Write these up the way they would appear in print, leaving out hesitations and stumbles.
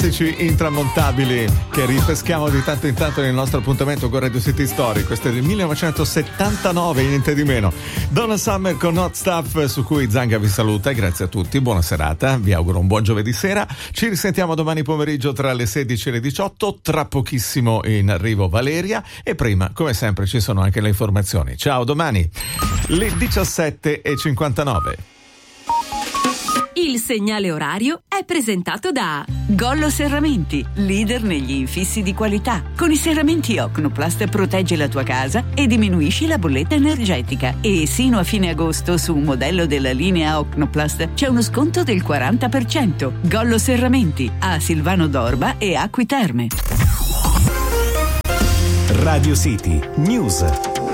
intramontabili che ripeschiamo di tanto in tanto nel nostro appuntamento con Radio City Story. Questo è del 1979, niente di meno. Donna Summer con Hot Stuff, su cui Zanga vi saluta. Grazie a tutti, buona serata, vi auguro un buon giovedì sera. Ci risentiamo domani pomeriggio tra le 16 e le 18. Tra pochissimo in arrivo Valeria e prima, come sempre, ci sono anche le informazioni. Ciao, domani le 17:59. Il segnale orario è presentato da Gollo Serramenti, leader negli infissi di qualità. Con i serramenti Ocnoplast proteggi la tua casa e diminuisci la bolletta energetica. E sino a fine agosto su un modello della linea Ocnoplast c'è uno sconto del 40%. Gollo Serramenti a Silvano d'Orba e Acqui Terme. Radio City News.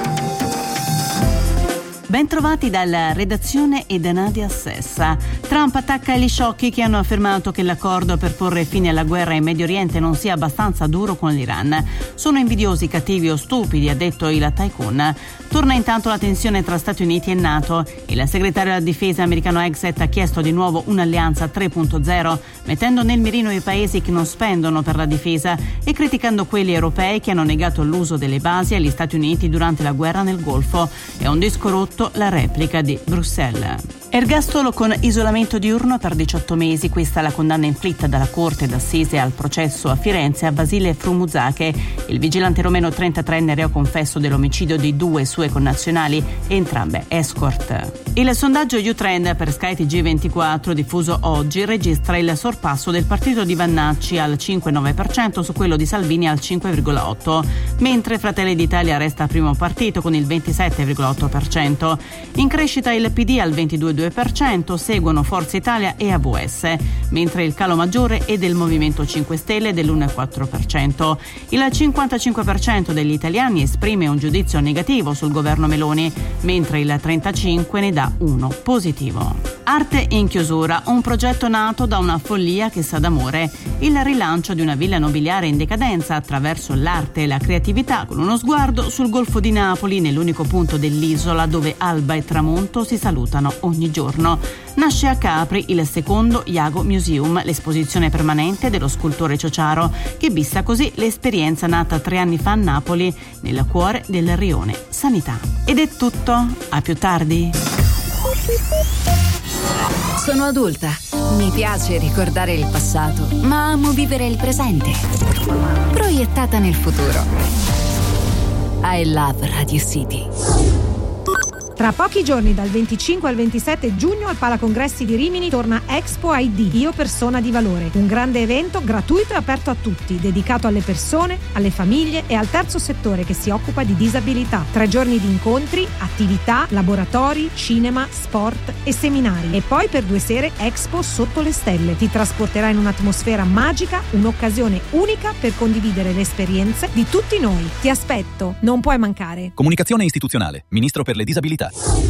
Bentrovati dalla redazione e da Nadia Sessa. Trump attacca gli sciocchi che hanno affermato che l'accordo per porre fine alla guerra in Medio Oriente non sia abbastanza duro con l'Iran. Sono invidiosi, cattivi o stupidi, ha detto il tycoon. Torna intanto la tensione tra Stati Uniti e NATO. Il segretario della difesa americano Hegseth ha chiesto di nuovo un'alleanza 3.0, mettendo nel mirino i paesi che non spendono per la difesa e criticando quelli europei che hanno negato l'uso delle basi agli Stati Uniti durante la guerra nel Golfo. È un disco rotto la replica di Bruxelles. Ergastolo con isolamento diurno per 18 mesi, questa è la condanna inflitta dalla Corte d'Assise al processo a Firenze a Basile Frumuzzache, il vigilante romeno 33enne reo confesso dell'omicidio di 2 sue connazionali, entrambe escort. Il sondaggio U-Trend per Sky TG24 diffuso oggi registra il sorpasso del partito di Vannacci al 5,9% su quello di Salvini al 5,8%, mentre Fratelli d'Italia resta primo partito con il 27,8%. In crescita il PD al 22,2%, seguono Forza Italia e AVS, mentre il calo maggiore è del Movimento 5 Stelle dell'1,4%. Il 55% degli italiani esprime un giudizio negativo sul governo Meloni, mentre il 35% ne dà uno positivo. Arte in chiusura, un progetto nato da una follia che sa d'amore, il rilancio di una villa nobiliare in decadenza attraverso l'arte e la creatività, con uno sguardo sul Golfo di Napoli, nell'unico punto dell'isola dove alba e tramonto si salutano ogni giorno. Nasce a Capri il secondo Iago Museum, l'esposizione permanente dello scultore Ciociaro, che bissa così l'esperienza nata 3 anni fa a Napoli, nel cuore del rione Sanità. Ed è tutto, a più tardi. Sono adulta, mi piace ricordare il passato, ma amo vivere il presente, proiettata nel futuro. I love Radio City. Tra pochi giorni, dal 25 al 27 giugno, al Palacongressi di Rimini torna Expo ID, Io Persona di Valore, un grande evento gratuito e aperto a tutti, dedicato alle persone, alle famiglie e al terzo settore che si occupa di disabilità. 3 giorni di incontri, attività, laboratori, cinema, sport e seminari. E poi per 2 sere Expo Sotto le Stelle. Ti trasporterà in un'atmosfera magica, un'occasione unica per condividere le esperienze di tutti noi. Ti aspetto, non puoi mancare. Comunicazione istituzionale, Ministro per le disabilità.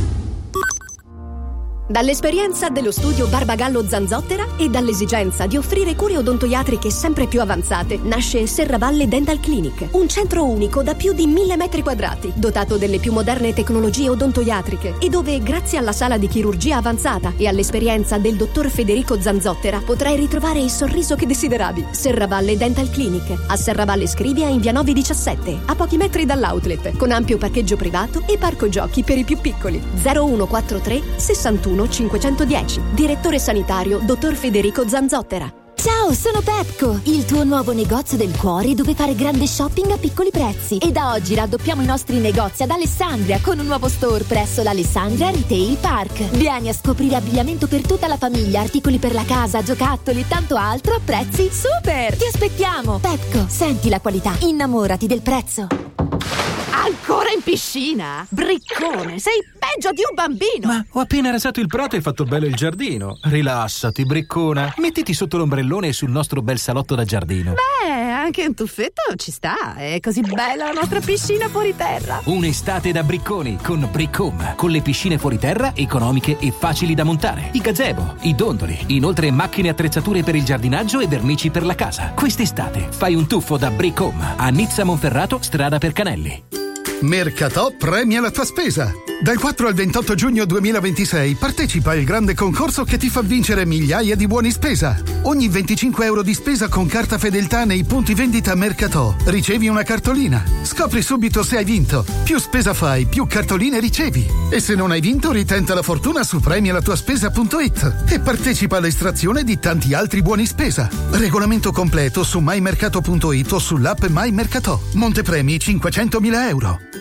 Dall'esperienza dello studio Barbagallo Zanzottera e dall'esigenza di offrire cure odontoiatriche sempre più avanzate, nasce Serravalle Dental Clinic, un centro unico da più di 1000 metri quadrati, dotato delle più moderne tecnologie odontoiatriche e dove, grazie alla sala di chirurgia avanzata e all'esperienza del dottor Federico Zanzottera, potrai ritrovare il sorriso che desideravi. Serravalle Dental Clinic, a Serravalle Scrivia in via 917, a pochi metri dall'outlet, con ampio parcheggio privato e parco giochi per i più piccoli. 0143 61 510. Direttore sanitario dottor Federico Zanzottera. Ciao, sono Pepco, il tuo nuovo negozio del cuore dove fare grande shopping a piccoli prezzi. E da oggi raddoppiamo i nostri negozi ad Alessandria con un nuovo store presso l'Alessandria Retail Park. Vieni a scoprire abbigliamento per tutta la famiglia, articoli per la casa, giocattoli e tanto altro a prezzi super. Ti aspettiamo. Pepco, senti la qualità, innamorati del prezzo. Ancora in piscina? Briccone, sei peggio di un bambino. Ma ho appena rasato il prato e fatto bello il giardino. Rilassati, briccona. Mettiti sotto l'ombrellone e sul nostro bel salotto da giardino. Beh, anche un tuffetto ci sta. È così bella la nostra piscina fuori terra. Un'estate da bricconi con Briccom. Con le piscine fuori terra economiche e facili da montare. I gazebo, i dondoli. Inoltre macchine e attrezzature per il giardinaggio e vernici per la casa. Quest'estate fai un tuffo da Briccom a Nizza Monferrato, strada per Canelli. Mercatò premia la tua spesa. Dal 4 al 28 giugno 2026 partecipa al grande concorso che ti fa vincere migliaia di buoni spesa. Ogni 25 euro di spesa con carta fedeltà nei punti vendita Mercatò ricevi una cartolina. Scopri subito se hai vinto. Più spesa fai, più cartoline ricevi. E se non hai vinto, ritenta la fortuna su premialatuaspesa.it e partecipa all'estrazione di tanti altri buoni spesa. Regolamento completo su mymercato.it o sull'app My Mercatò. Montepremi 500.000 euro.